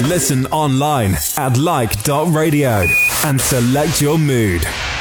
Listen online at like.radio and select your mood.